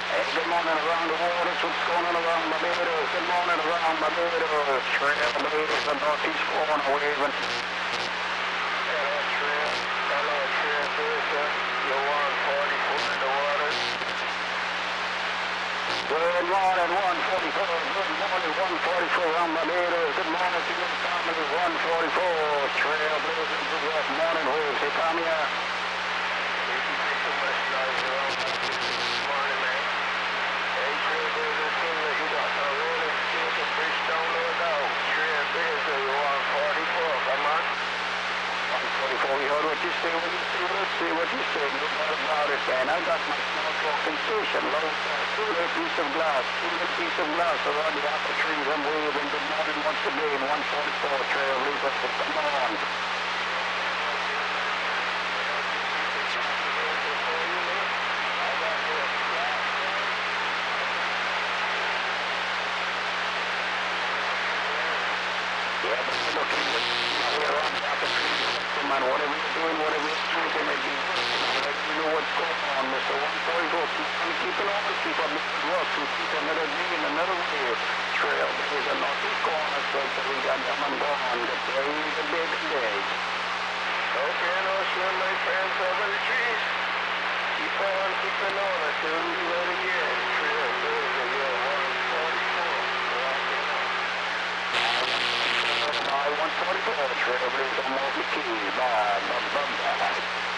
Hey, good morning around the waters. What's going on around Barbados? Good morning around Barbados. Trailblazers, the northeast corner waving. Hello, Trailblazer. You're 144 in the waters. Good morning, 144. Good morning, 144 around Barbados. Good morning to your family, 144. Trailblazers, good morning, waves. Hey, come here. Thank you so much, guys. Good morning, man. Hey, Trailblazer, it seems like you got some rolling skills to fish down there now. Trailblazer, you're 144. Come on. 144, we heard what you say, let's see what you say. No matter about it, man. I got my small talking station, low two-little piece of glass, around the apple trees. I'm waving. Good morning once again, 144 Trailblazer, come on. Yeah, but look, we're on the apple trees. Man, whatever you're doing, whatever you're drinking, let you know what's going on, Mr. 144. Keep it on, keep on making work, keep another day and another wave. Trailblazer, northeast corner, so we got them and gone. Good day, good day, good day. Okay, no sweat, my friends, over the trees. Keep on keeping on until we meet again. Trailblazer, you're 144. I 144 Trailblazer, I'm over the keys. Bye, bye, bye, bye.